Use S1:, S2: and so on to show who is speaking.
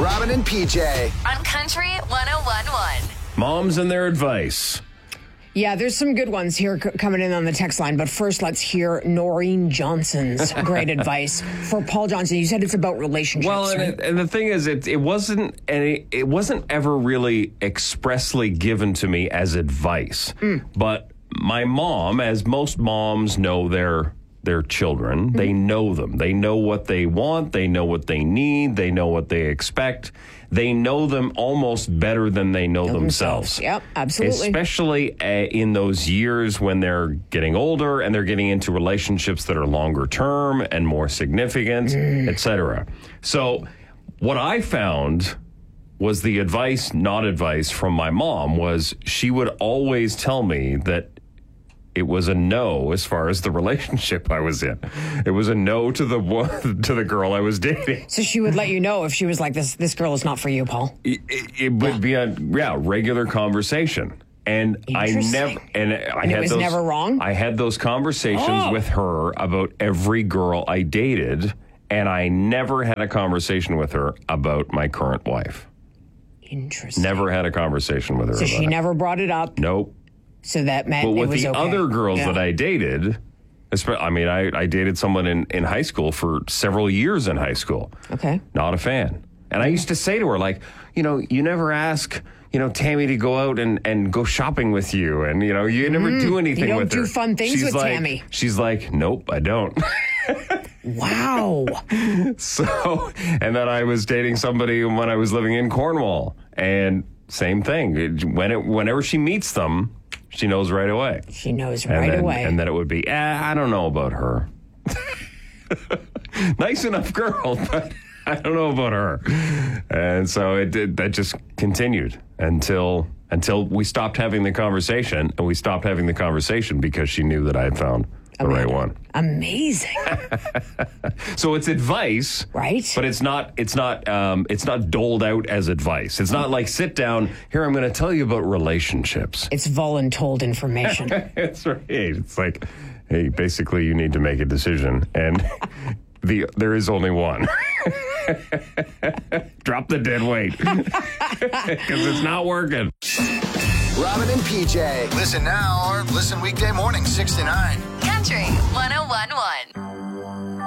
S1: Robin and PJ.
S2: On Country 101.1.
S3: Moms and their advice.
S4: Yeah, there's some good ones here coming in on the text line. But first, let's hear Noreen Johnson's great advice for Paul Johnson. You said it's about relationships.
S3: Well,
S4: right?
S3: and the thing is, it wasn't ever really expressly given to me as advice. But my mom, as most moms know their children, they know them. They know what they want. They know what they need. They know what they expect. They know them almost better than they know themselves.
S4: Yep, absolutely.
S3: Especially in those years when they're getting older and they're getting into relationships that are longer term and more significant, etc. So what I found was the advice, not advice, from my mom was she would always tell me that it was a no as far as the relationship I was in. It was a no to the girl I was dating.
S4: So she would let you know if she was like, this girl is not for you, Paul.
S3: It would be a regular conversation. And I never, and
S4: it was never wrong?
S3: I had those conversations with her about every girl I dated, and I never had a conversation with her about my current wife.
S4: Interesting.
S3: Never had a conversation with her
S4: So
S3: about
S4: she
S3: it.
S4: never brought it up.
S3: Nope.
S4: So that meant
S3: But
S4: it
S3: with
S4: was
S3: the
S4: okay.
S3: other girls that I dated, I dated someone in high school for several years in high school.
S4: Okay.
S3: Not a fan. And I used to say to her, like, you never ask, Tammy to go out and go shopping with you. And, you never do anything with her.
S4: You don't do fun things with Tammy.
S3: She's like, nope, I don't.
S4: Wow.
S3: So, and then I was dating somebody when I was living in Cornwall. And same thing. Whenever she meets them, she knows right away.
S4: She knows right away.
S3: And then it would be, I don't know about her. Nice enough girl, but I don't know about her. And so that just continued until we stopped having the conversation. And we stopped having the conversation because she knew that I had found the right one.
S4: Amazing.
S3: So it's advice,
S4: right?
S3: But it's not doled out as advice. It's not like, sit down here, I'm going to tell you about relationships.
S4: It's voluntold information.
S3: That's right. It's like, hey, basically you need to make a decision, and there is only one. Drop the dead weight because it's not working.
S1: Robin and PJ. Listen now or listen weekday morning 6 to 9.
S2: Country 101.1.